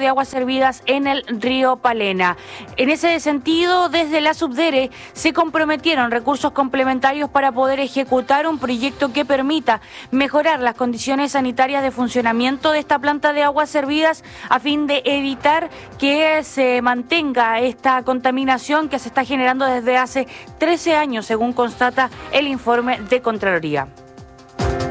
de aguas servidas en el río Palena. En ese sentido, desde la Subdere se comprometieron recursos complementarios para poder ejecutar un proyecto que permita mejorar las condiciones sanitarias de funcionamiento de esta planta de aguas servidas a fin de evitar que se mantenga esta contaminación que se está generando desde hace 13 años, según constata el informe de Contraloría.